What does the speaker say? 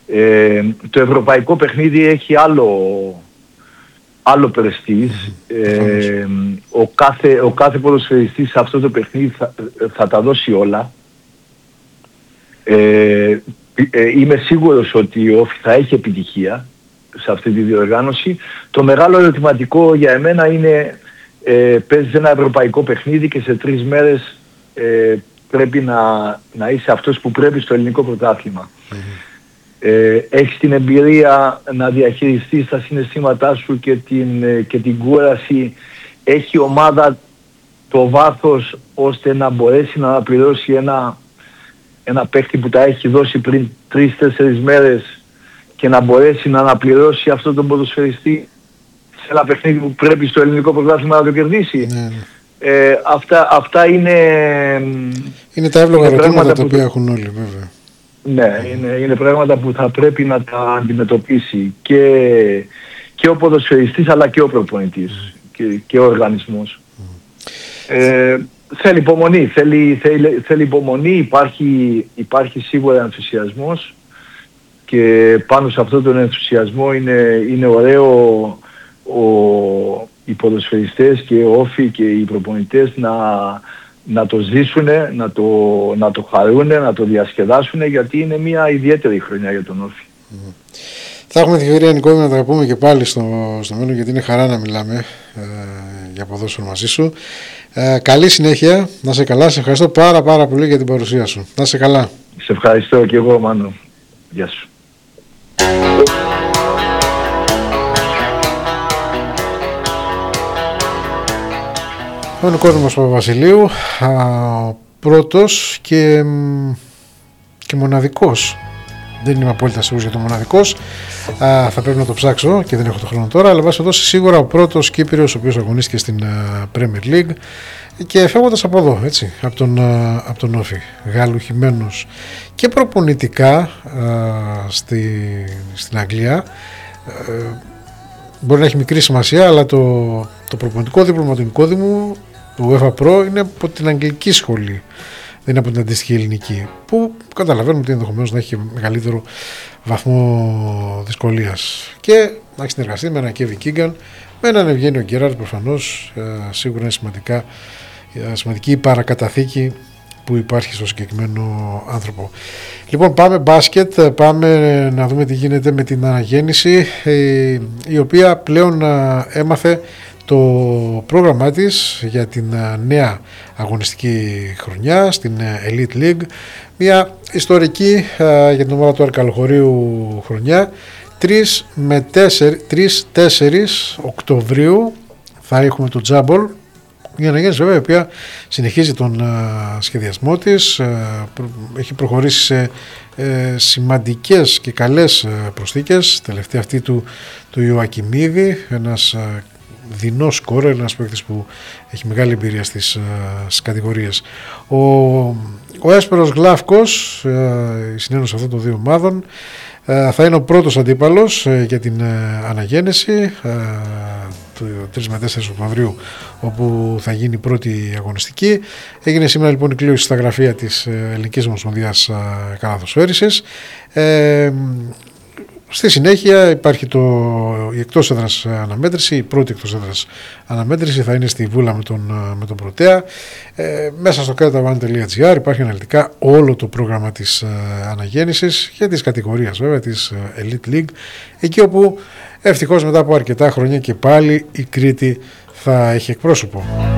Το ευρωπαϊκό παιχνίδι έχει άλλο πρεστίζ. Ο κάθε ποδοσφαιριστής σε αυτό το παιχνίδι θα τα δώσει όλα. Είμαι σίγουρος ότι ο Όφη θα έχει επιτυχία σε αυτή τη διοργάνωση. Το μεγάλο ερωτηματικό για εμένα είναι παίζεις ένα ευρωπαϊκό παιχνίδι και σε 3 μέρες πρέπει να είσαι αυτός που πρέπει στο ελληνικό πρωτάθλημα. Έχεις την εμπειρία να διαχειριστείς τα συναισθήματά σου και την κούραση. Έχει η ομάδα το βάθος ώστε να μπορέσει να αναπληρώσει ένα παίχτη που τα έχει δώσει πριν 3-4 μέρες και να μπορέσει να αναπληρώσει αυτόν τον ποδοσφαιριστή σε ένα παιχνίδι που πρέπει στο ελληνικό πρωτάθλημα να το κερδίσει. Αυτά είναι τα εύλογα ερωτήματα τα οποία έχουν όλοι, βέβαια. Ναι, είναι πράγματα που θα πρέπει να τα αντιμετωπίσει και ο ποδοσφαιριστής αλλά και ο προπονητής και ο οργανισμός. Θέλει υπομονή, θέλει υπομονή, υπάρχει σίγουρα ενθουσιασμός και πάνω σε αυτόν τον ενθουσιασμό είναι ωραίο οι ποδοσφαιριστές και ο Όφη και οι προπονητές να το ζήσουν, να το χαρούν, να το διασκεδάσουν, γιατί είναι μια ιδιαίτερη χρονιά για τον Όφη. Θα έχουμε την ευκαιρία, Νικόλη, να τα πούμε και πάλι στο μέλλον, γιατί είναι χαρά να μιλάμε για ποδόσφαιρο μαζί σου. Καλή συνέχεια, να σε καλά, σε ευχαριστώ πάρα πολύ για την παρουσία σου. Να σε καλά. Σε ευχαριστώ και εγώ, Μάνο. Γεια σου. Ο Νικόδημος Παπαβασιλείου, πρώτος και μοναδικός. Δεν είμαι απόλυτα σίγουρος για το μοναδικός. Θα πρέπει να το ψάξω και δεν έχω το χρόνο τώρα. Αλλά βάσει εδώ σίγουρα ο πρώτος Κύπριος ο οποίος αγωνίστηκε στην Premier League και φεύγοντας από εδώ, έτσι, από τον Όφη, γαλουχημένος και προπονητικά στην Αγγλία. Μπορεί να έχει μικρή σημασία, αλλά το προπονητικό δίπλωμα του Νικόδημου, του UEFA Pro, είναι από την αγγλική σχολή. Δεν είναι από την αντίστοιχη ελληνική, που καταλαβαίνουμε ότι ενδεχομένως να έχει μεγαλύτερο βαθμό δυσκολίας. Και να έχει συνεργαστεί με έναν Κέβιν Κίγκαν, με έναν Ευγένιο Γκέραρντ, προφανώς σίγουρα είναι σημαντική η παρακαταθήκη που υπάρχει στο συγκεκριμένο άνθρωπο. Λοιπόν, πάμε μπάσκετ, πάμε να δούμε τι γίνεται με την αναγέννηση, η οποία πλέον έμαθε το πρόγραμμά της για την νέα αγωνιστική χρονιά στην Elite League, μια ιστορική για την ομάδα του Αρκαλοχωρίου χρονιά. 3-4 Οκτωβρίου θα έχουμε το Τζάμπολ, η αναγέννηση βέβαια, η οποία συνεχίζει τον σχεδιασμό της, έχει προχωρήσει σε σημαντικές και καλές προσθήκες, τελευταία αυτή του Ιωακιμίδη, ένας δεινός σκόρερ, ένας παίκτης που έχει μεγάλη εμπειρία στις κατηγορίες. Ο Έσπερος Γλάφκος, η συνένωση αυτών των δύο ομάδων, θα είναι ο πρώτος αντίπαλος για την αναγέννηση του 3 με 4 Οκτωβρίου, όπου θα γίνει η πρώτη αγωνιστική. Έγινε σήμερα λοιπόν η κλήρωση στα γραφεία της Ελληνικής Ομοσπονδίας Καλαθοσφαίρισης. Στη συνέχεια υπάρχει η εκτός έδρας αναμέτρηση, η πρώτη εκτός έδρας αναμέτρηση θα είναι στη Βούλα με τον Πρωτέα. Μέσα στο katavan.gr υπάρχει αναλυτικά όλο το πρόγραμμα της αναγέννησης και της κατηγορίας βέβαια της Elite League, εκεί όπου ευτυχώς μετά από αρκετά χρόνια και πάλι η Κρήτη θα έχει εκπρόσωπο.